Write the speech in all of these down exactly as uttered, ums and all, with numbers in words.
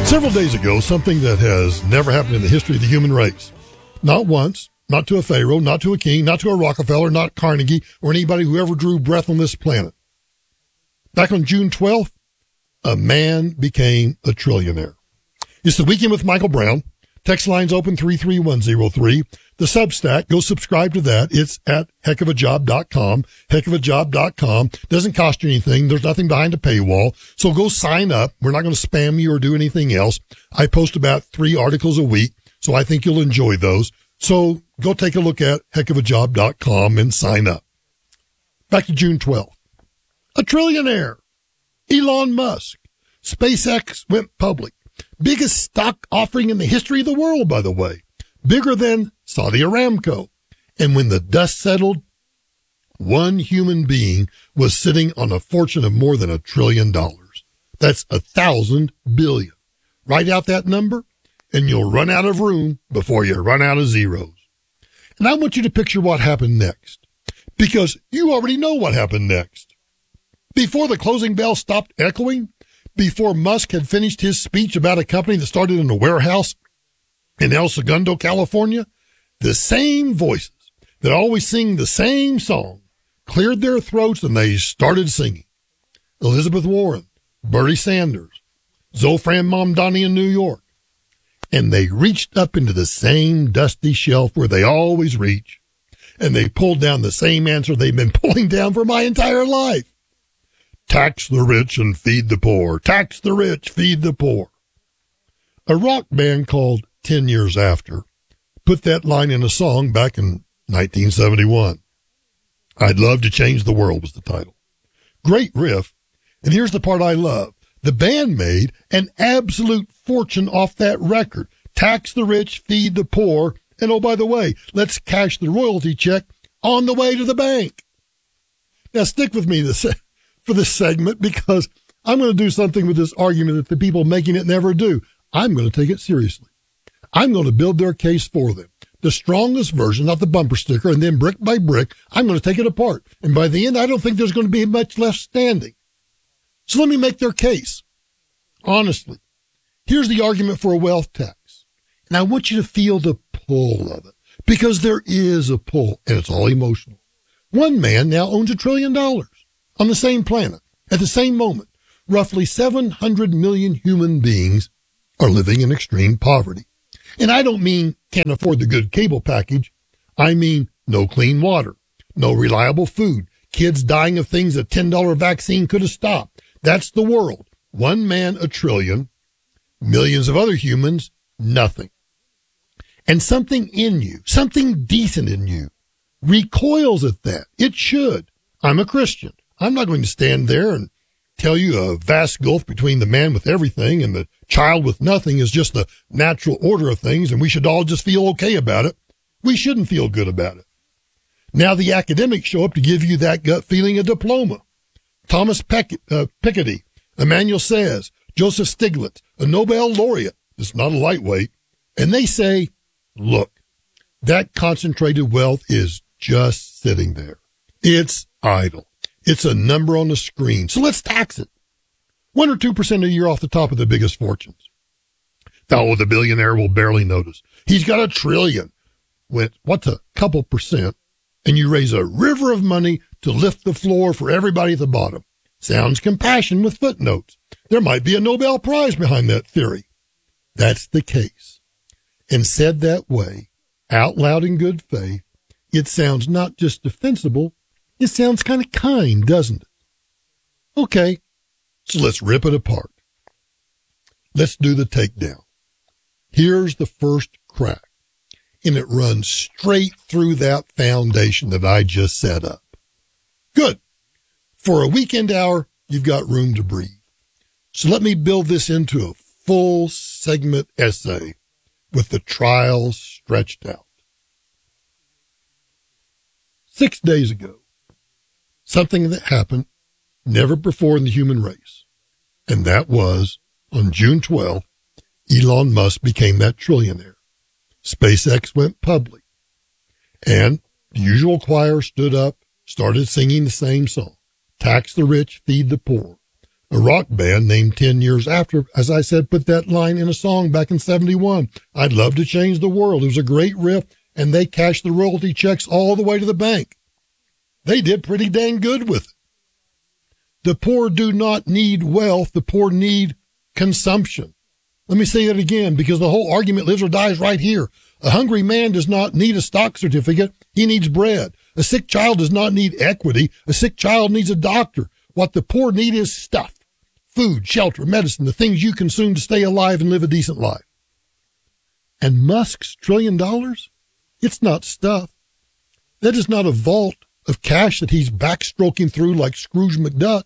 Several days ago, something that has never happened in the history of the human race. Not once, not to a pharaoh, not to a king, not to a Rockefeller, not Carnegie, or anybody who ever drew breath on this planet. Back on June twelfth, a man became a trillionaire. It's the Weekend with Michael Brown. Text lines open three three one zero three. The Substack, go subscribe to that. It's at heck of a job dot com, heck of a job dot com. Doesn't cost you anything. There's nothing behind a paywall. So go sign up. We're not going to spam you or do anything else. I post about three articles a week, so I think you'll enjoy those. So go take a look at heck of a job dot com and sign up. Back to June twelfth. A trillionaire. Elon Musk. SpaceX went public. Biggest stock offering in the history of the world, by the way. Bigger than Saudi Aramco. And when the dust settled, one human being was sitting on a fortune of more than a trillion dollars. That's a thousand billion. Write out that number, and you'll run out of room before you run out of zeros. And I want you to picture what happened next, because you already know what happened next. Before the closing bell stopped echoing, before Musk had finished his speech about a company that started in a warehouse in El Segundo, California, the same voices that always sing the same song cleared their throats and they started singing. Elizabeth Warren, Bernie Sanders, Zolfran Mamdani in New York. And they reached up into the same dusty shelf where they always reach, and they pulled down the same answer they've been pulling down for my entire life. Tax the rich and feed the poor. Tax the rich, feed the poor. A rock band called Ten Years After put that line in a song back in nineteen seventy-one. I'd Love to Change the World was the title. Great riff. And here's the part I love. The band made an absolute fortune off that record. Tax the rich, feed the poor. And oh, by the way, let's cash the royalty check on the way to the bank. Now stick with me this for this segment, because I'm going to do something with this argument that the people making it never do. I'm going to take it seriously. I'm going to build their case for them. The strongest version, not the bumper sticker, and then brick by brick, I'm going to take it apart. And by the end, I don't think there's going to be much left standing. So let me make their case. Honestly, here's the argument for a wealth tax. And I want you to feel the pull of it, because there is a pull, and it's all emotional. One man now owns a trillion dollars. On the same planet, at the same moment, roughly seven hundred million human beings are living in extreme poverty. And I don't mean can't afford the good cable package. I mean no clean water, no reliable food, kids dying of things a ten dollar vaccine could have stopped. That's the world. One man, a trillion, millions of other humans, nothing. And something in you, something decent in you, recoils at that. It should. I'm a Christian. I'm not going to stand there and tell you a vast gulf between the man with everything and the child with nothing is just the natural order of things, and we should all just feel okay about it. We shouldn't feel good about it. Now the academics show up to give you that gut feeling a diploma. Thomas Peck, uh, Piketty, Emmanuel Says, Joseph Stiglitz, a Nobel laureate. It's not a lightweight. And they say, look, that concentrated wealth is just sitting there. It's idle. It's a number on the screen. So let's tax it. One or two percent a year off the top of the biggest fortunes. Oh, the billionaire will barely notice. He's got a trillion. With what's a couple percent? And you raise a river of money to lift the floor for everybody at the bottom. Sounds compassion with footnotes. There might be a Nobel Prize behind that theory. That's the case. And said that way, out loud in good faith, it sounds not just defensible, it sounds kind of kind, doesn't it? Okay, so let's rip it apart. Let's do the takedown. Here's the first crack, and it runs straight through that foundation that I just set up. Good. For a weekend hour, you've got room to breathe. So let me build this into a full segment essay with the trials stretched out. Six days ago, something that happened never before in the human race. And that was on June twelfth, Elon Musk became that trillionaire. SpaceX went public. And the usual choir stood up, started singing the same song. Tax the rich, feed the poor. A rock band named ten years after, as I said, put that line in a song back in seventy-one. I'd love to change the world. It was a great riff, and they cashed the royalty checks all the way to the bank. They did pretty dang good with it. The poor do not need wealth. The poor need consumption. Let me say that again, because the whole argument lives or dies right here. A hungry man does not need a stock certificate. He needs bread. A sick child does not need equity. A sick child needs a doctor. What the poor need is stuff. Food, shelter, medicine, the things you consume to stay alive and live a decent life. And Musk's trillion dollars? It's not stuff. That is not a vault of cash that he's backstroking through like Scrooge McDuck.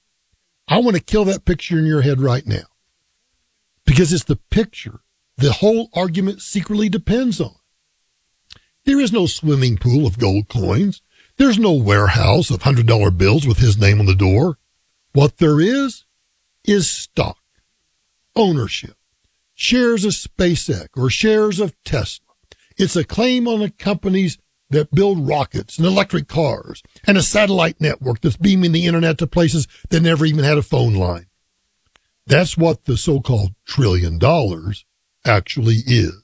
I want to kill that picture in your head right now. Because it's the picture the whole argument secretly depends on. There is no swimming pool of gold coins. There's no warehouse of one hundred dollar bills with his name on the door. What there is, is stock, ownership, shares of SpaceX or shares of Tesla. It's a claim on the companies that build rockets and electric cars and a satellite network that's beaming the internet to places that never even had a phone line. That's what the so-called trillion dollars actually is.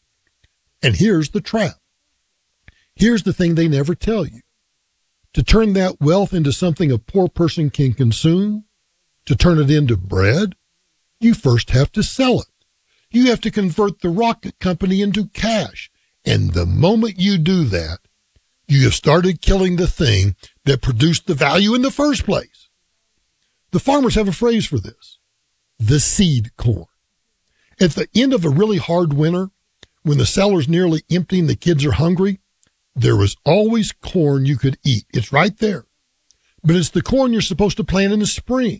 And here's the trap. Here's the thing they never tell you. To turn that wealth into something a poor person can consume, to turn it into bread, you first have to sell it. You have to convert the rocket company into cash. And the moment you do that, you have started killing the thing that produced the value in the first place. The farmers have a phrase for this, the seed corn. At the end of a really hard winter, when the cellar's nearly empty and the kids are hungry, there was always corn you could eat. It's right there. But it's the corn you're supposed to plant in the spring.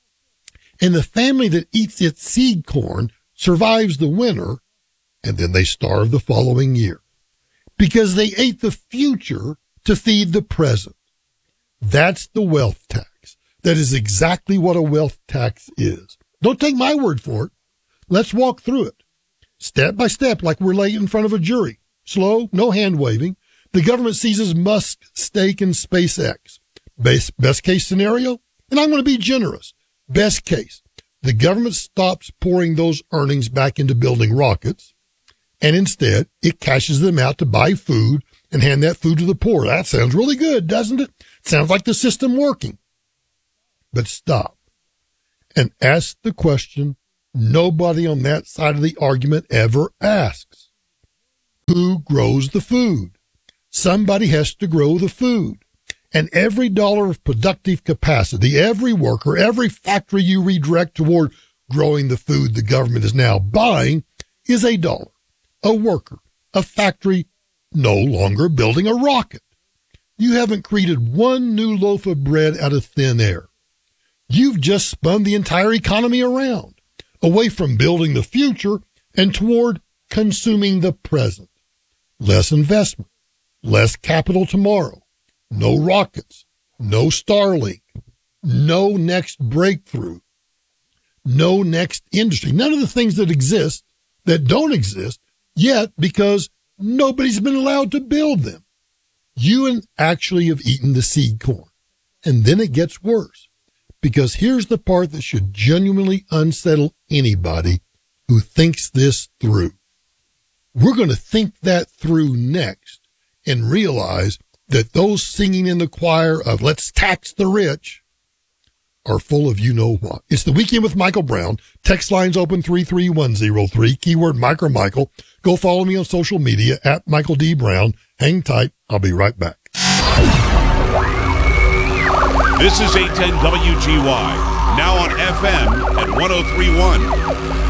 And the family that eats its seed corn survives the winter, and then they starve the following year. Because they ate the future to feed the present. That's the wealth tax. That is exactly what a wealth tax is. Don't take my word for it. Let's walk through it. Step by step, like we're laying in front of a jury. Slow, no hand waving. The government seizes Musk's stake in SpaceX. Best, best case scenario, and I'm going to be generous. Best case, the government stops pouring those earnings back into building rockets, and instead it cashes them out to buy food and hand that food to the poor. That sounds really good, doesn't it? Sounds like the system working. But stop and ask the question nobody on that side of the argument ever asks. Who grows the food? Somebody has to grow the food. And every dollar of productive capacity, every worker, every factory you redirect toward growing the food the government is now buying is a dollar, a worker, a factory no longer building a rocket. You haven't created one new loaf of bread out of thin air. You've just spun the entire economy around, away from building the future and toward consuming the present. Less investment, less capital tomorrow, no rockets, no Starlink, no next breakthrough, no next industry. None of the things that exist that don't exist yet because nobody's been allowed to build them. You actually have eaten the seed corn. And then it gets worse. Because here's the part that should genuinely unsettle anybody who thinks this through. We're going to think that through next and realize that those singing in the choir of let's tax the rich are full of you know what. It's the Weekend with Michael Brown. Text lines open three three one zero three. Keyword Mike or Michael. Go follow me on social media at Michael D. Brown. Hang tight. I'll be right back. This is eight ten W G Y, now on F M at one oh three point one.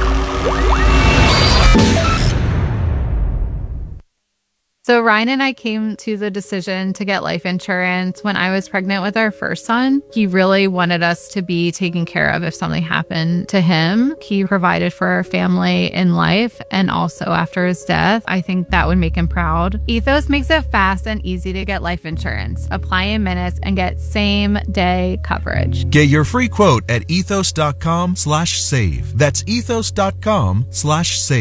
So Ryan and I came to the decision to get life insurance when I was pregnant with our first son. He really wanted us to be taken care of if something happened to him. He provided for our family in life and also after his death. I think that would make him proud. Ethos makes it fast and easy to get life insurance. Apply in minutes and get same day coverage. Get your free quote at ethos.com slash save. That's ethos.com slash save.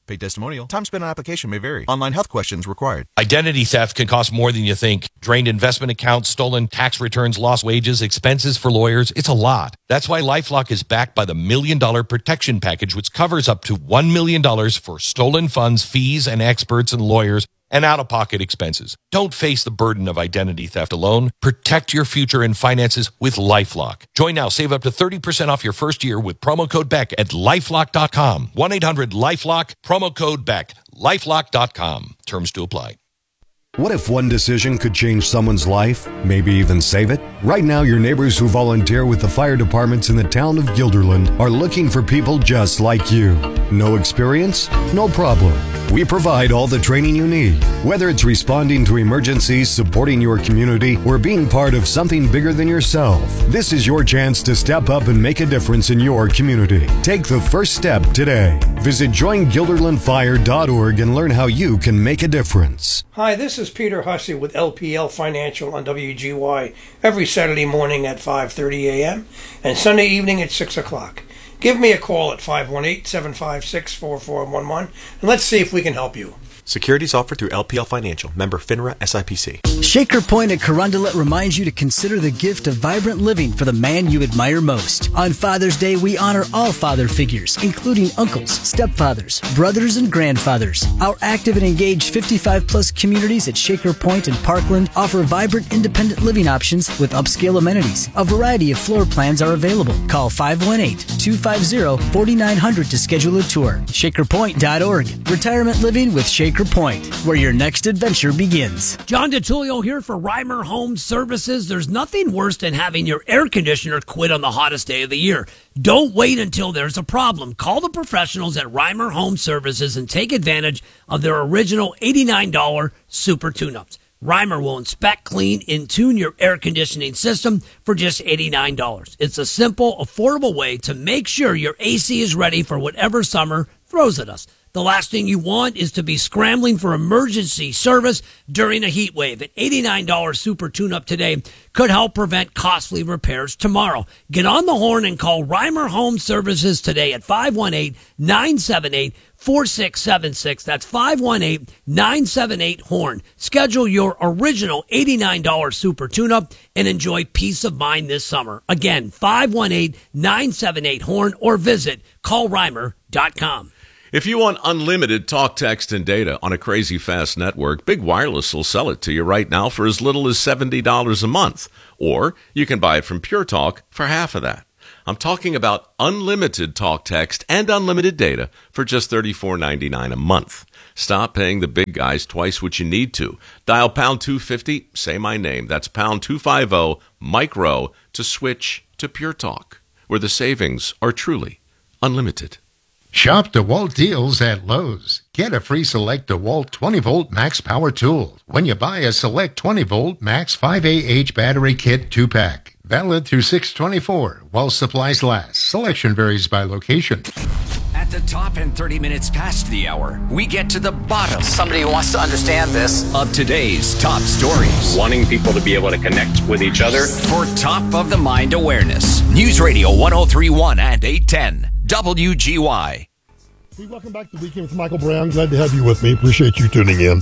Paid testimonial. Time spent on application may vary. Online health questions required. Identity theft can cost more than you think. Drained investment accounts, stolen tax returns, lost wages, expenses for lawyers. It's a lot. That's why LifeLock is backed by the Million Dollar Protection Package, which covers up to one million dollars for stolen funds, fees, and experts and lawyers, and out-of-pocket expenses. Don't face the burden of identity theft alone. Protect your future and finances with LifeLock. Join now. Save up to thirty percent off your first year with promo code Beck at lifelock dot com. one eight hundred lifelock, promo code Beck. lifelock dot com. Terms to apply. What if one decision could change someone's life, maybe even save it? Right now, your neighbors who volunteer with the fire departments in the town of Guilderland are looking for people just like you. No experience? No problem. We provide all the training you need. Whether it's responding to emergencies, supporting your community, or being part of something bigger than yourself, this is your chance to step up and make a difference in your community. Take the first step today. Visit join guilderland fire dot org and learn how you can make a difference. Hi, this is Peter Hussey with L P L Financial on W G Y every Saturday morning at five thirty a.m. and Sunday evening at six o'clock. Give me a call at five one eight, seven five six, four four one one and let's see if we can help you. Securities offered through L P L Financial, member FINRA S I P C. Shaker Point at Carondelet reminds you to consider the gift of vibrant living for the man you admire most. On Father's Day, we honor all father figures, including uncles, stepfathers, brothers, and grandfathers. Our active and engaged fifty-five plus communities at Shaker Point and Parkland offer vibrant independent living options with upscale amenities. A variety of floor plans are available. Call five one eight, two five zero, four nine zero zero to schedule a tour. shaker point dot org. Retirement living with Shaker Point, where your next adventure begins. John DiTullio here for Reimer Home Services. There's nothing worse than having your air conditioner quit on the hottest day of the year. Don't wait until there's a problem. Call the professionals at Reimer Home Services and take advantage of their original eighty-nine dollars super tune-ups. Reimer will inspect, clean, and tune your air conditioning system for just eighty-nine dollars. It's a simple, affordable way to make sure your A C is ready for whatever summer throws at us. The last thing you want is to be scrambling for emergency service during a heat wave. An eighty-nine dollars super tune-up today could help prevent costly repairs tomorrow. Get on the horn and call Reimer Home Services today at five one eight, nine seven eight, four six seven six. That's five one eight, nine seven eight, HORN. Schedule your original eighty-nine dollars super tune-up and enjoy peace of mind this summer. Again, five one eight, nine seven eight, HORN or visit call reimer dot com. If you want unlimited talk, text, and data on a crazy fast network, Big Wireless will sell it to you right now for as little as seventy dollars a month. Or you can buy it from Pure Talk for half of that. I'm talking about unlimited talk, text, and unlimited data for just thirty-four ninety-nine a month. Stop paying the big guys twice what you need to. Dial pound two fifty, say my name. That's pound two fifty, micro, to switch to Pure Talk, where the savings are truly unlimited. Shop DeWalt deals at Lowe's. Get a free Select DeWalt twenty volt max power tool when you buy a Select twenty volt max five A H battery kit two pack. Valid through six twenty-four while supplies last. Selection varies by location. At the top and thirty minutes past the hour, we get to the bottom. Somebody who wants to understand this. Of today's top stories. Wanting people to be able to connect with each other. For top of the mind awareness. News Radio one oh three point one and eight ten. W G Y. Hey, welcome back to the Weekend with Michael Brown. Glad to have you with me. Appreciate you tuning in.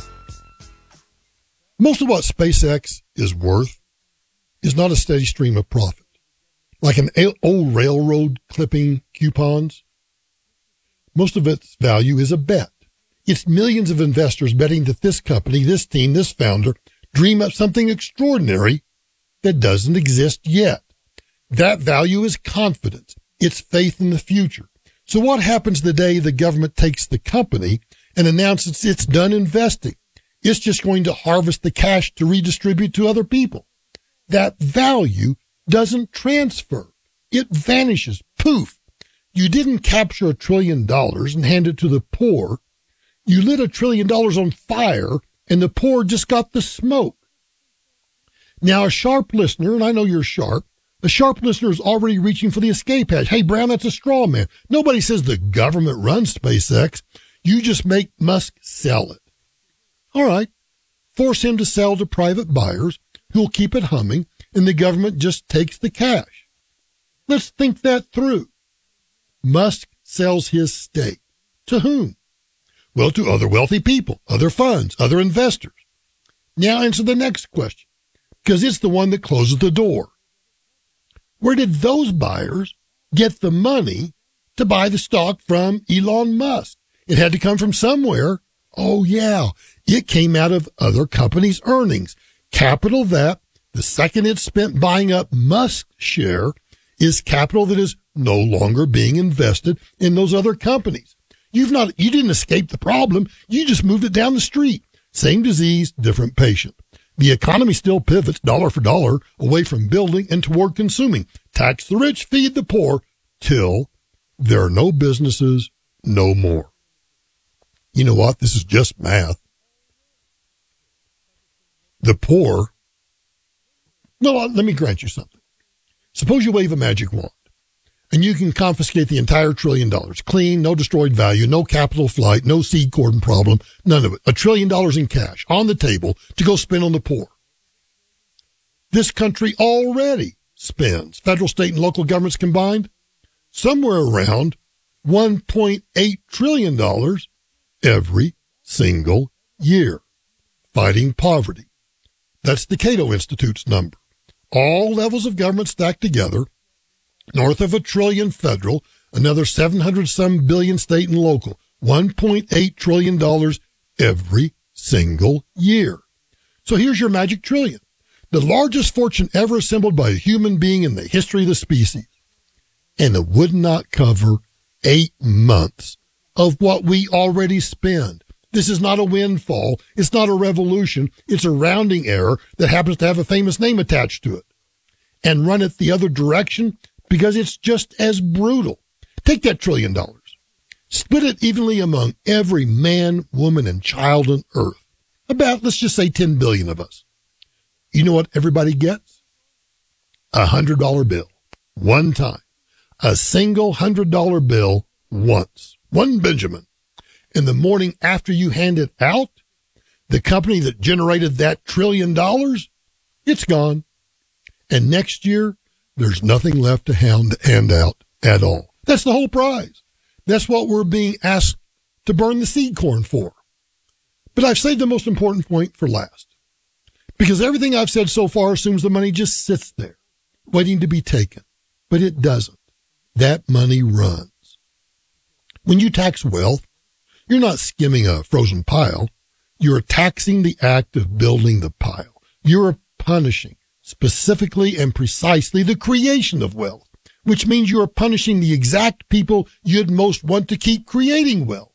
Most of what SpaceX is worth is not a steady stream of profit. Like an old railroad clipping coupons, most of its value is a bet. It's millions of investors betting that this company, this team, this founder dream up something extraordinary that doesn't exist yet. That value is confidence. It's faith in the future. So what happens the day the government takes the company and announces it's done investing? It's just going to harvest the cash to redistribute to other people. That value doesn't transfer. It vanishes. Poof. You didn't capture a trillion dollars and hand it to the poor. You lit a trillion dollars on fire and the poor just got the smoke. Now, a sharp listener, and I know you're sharp, a sharp listener is already reaching for the escape hatch. Hey, Brown, that's a straw man. Nobody says the government runs SpaceX. You just make Musk sell it. All right. Force him to sell to private buyers who'll keep it humming, and the government just takes the cash. Let's think that through. Musk sells his stake. To whom? Well, to other wealthy people, other funds, other investors. Now answer the next question, because it's the one that closes the door. Where did those buyers get the money to buy the stock from Elon Musk? It had to come from somewhere. Oh, yeah, it came out of other companies' earnings. Capital that, the second it's spent buying up Musk's share, is capital that is no longer being invested in those other companies. You've not, you didn't escape the problem. You just moved it down the street. Same disease, different patient. The economy still pivots dollar for dollar away from building and toward consuming. Tax the rich, feed the poor, till there are no businesses, no more. You know what? This is just math. The poor, no, let me grant you something. Suppose you wave a magic wand and you can confiscate the entire trillion dollars. Clean, no destroyed value, no capital flight, no seed cordon problem, none of it. A trillion dollars in cash on the table to go spend on the poor. This country already spends, federal, state, and local governments combined, somewhere around one point eight trillion dollars every single year fighting poverty. That's the Cato Institute's number. All levels of government stacked together, north of a trillion federal, another seven hundred some billion state and local, one point eight trillion dollars every single year. So here's your magic trillion, the largest fortune ever assembled by a human being in the history of the species. And it would not cover eight months of what we already spend. This is not a windfall. It's not a revolution. It's a rounding error that happens to have a famous name attached to it. And run it the other direction because it's just as brutal. Take that trillion dollars. Split it evenly among every man, woman, and child on earth. About, let's just say, ten billion of us. You know what everybody gets? A hundred dollar bill. One time. A single hundred dollar bill once. One Benjamin. In the morning after you hand it out, the company that generated that trillion dollars, it's gone. And next year, there's nothing left to hand, hand out at all. That's the whole prize. That's what we're being asked to burn the seed corn for. But I've saved the most important point for last. Because everything I've said so far assumes the money just sits there, waiting to be taken. But it doesn't. That money runs. When you tax wealth, you're not skimming a frozen pile. You're taxing the act of building the pile. You're punishing specifically and precisely the creation of wealth, which means you're punishing the exact people you'd most want to keep creating wealth.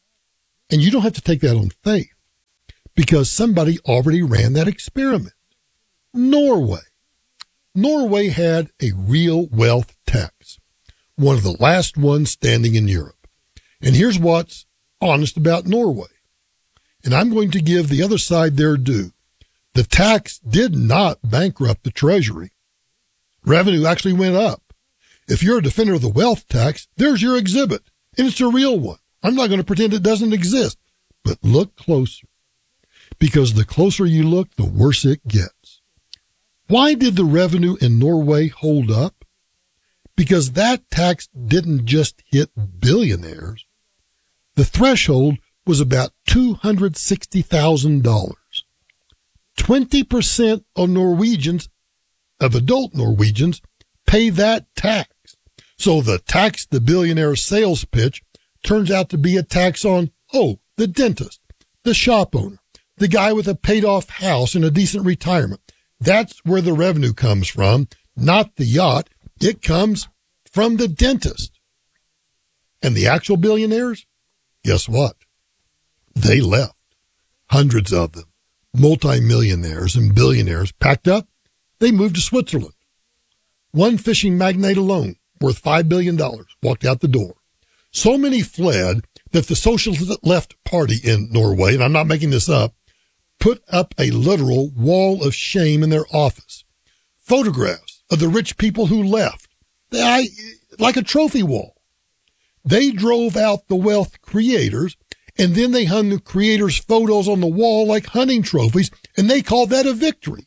And you don't have to take that on faith because somebody already ran that experiment. Norway. Norway had a real wealth tax, one of the last ones standing in Europe. And here's what's honest about Norway. And I'm going to give the other side their due. The tax did not bankrupt the Treasury. Revenue actually went up. If you're a defender of the wealth tax, there's your exhibit. And it's a real one. I'm not going to pretend it doesn't exist. But look closer. Because the closer you look, the worse it gets. Why did the revenue in Norway hold up? Because that tax didn't just hit billionaires. The threshold was about two hundred sixty thousand dollars. twenty percent of Norwegians, of adult Norwegians, pay that tax. So the tax the billionaire sales pitch turns out to be a tax on, oh, the dentist, the shop owner, the guy with a paid-off house and a decent retirement. That's where the revenue comes from, not the yacht. It comes from the dentist. And the actual billionaires? Guess what? They left. Hundreds of them, multimillionaires and billionaires, packed up. They moved to Switzerland. One fishing magnate alone, worth five billion dollars, walked out the door. So many fled that the Socialist Left Party in Norway, and I'm not making this up, put up a literal wall of shame in their office. Photographs of the rich people who left, they, like a trophy wall. They drove out the wealth creators, and then they hung the creators' photos on the wall like hunting trophies, and they called that a victory.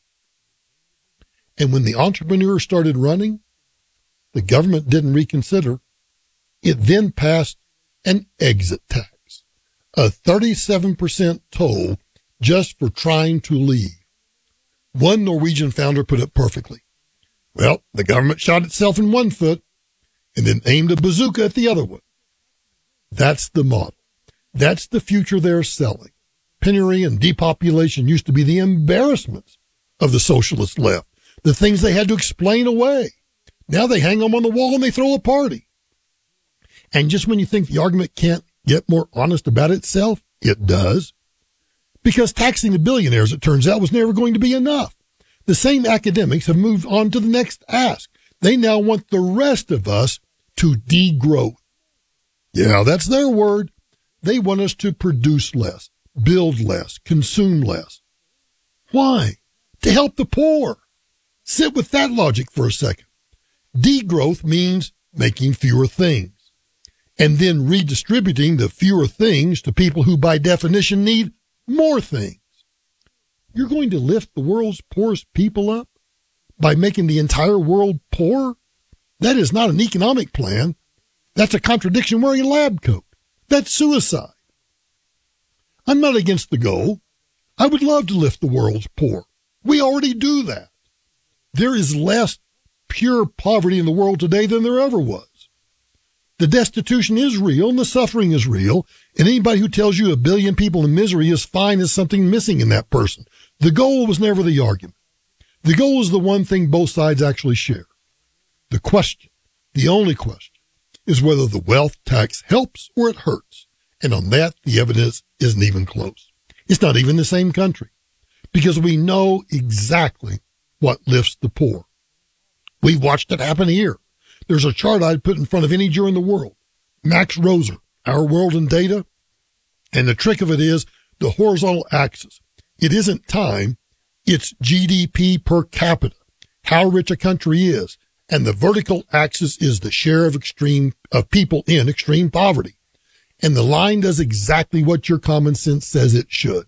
And when the entrepreneurs started running, the government didn't reconsider. It then passed an exit tax, a thirty-seven percent toll just for trying to leave. One Norwegian founder put it perfectly. Well, the government shot itself in one foot and then aimed a bazooka at the other one. That's the model. That's the future they're selling. Penury and depopulation used to be the embarrassments of the socialist left, the things they had to explain away. Now they hang them on the wall and they throw a party. And just when you think the argument can't get more honest about itself, it does. Because taxing the billionaires, it turns out, was never going to be enough. The same academics have moved on to the next ask. They now want the rest of us to degrowth. Yeah, that's their word. They want us to produce less, build less, consume less. Why? To help the poor. Sit with that logic for a second. Degrowth means making fewer things and then redistributing the fewer things to people who by definition need more things. You're going to lift the world's poorest people up by making the entire world poor? That is not an economic plan. That's a contradiction wearing a lab coat. That's suicide. I'm not against the goal. I would love to lift the world's poor. We already do that. There is less pure poverty in the world today than there ever was. The destitution is real and the suffering is real, and anybody who tells you a billion people in misery is fine is something missing in that person. The goal was never the argument. The goal is the one thing both sides actually share. The question, the only question, is whether the wealth tax helps or it hurts. And on that, the evidence isn't even close. It's not even the same country, because we know exactly what lifts the poor. We've watched it happen here. There's a chart I'd put in front of any Jew in the world. Max Roser, Our World in Data. And the trick of it is the horizontal axis. It isn't time. It's G D P per capita, how rich a country is. And the vertical axis is the share of extreme, of people in extreme poverty. And the line does exactly what your common sense says it should.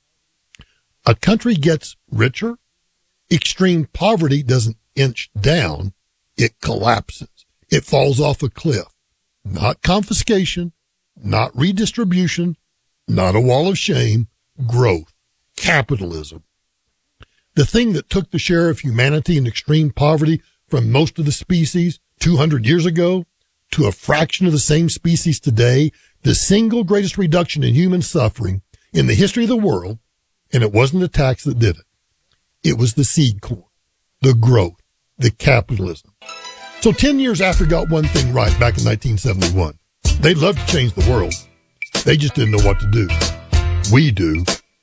A country gets richer. Extreme poverty doesn't inch down. It collapses. It falls off a cliff. Not confiscation, not redistribution, not a wall of shame, growth, capitalism. The thing that took the share of humanity in extreme poverty from most of the species two hundred years ago to a fraction of the same species today, the single greatest reduction in human suffering in the history of the world, and it wasn't the tax that did it. It was the seed corn, the growth, the capitalism. So ten years after got one thing right back in nineteen seventy-one, they'd love to change the world. They just didn't know what to do. We do.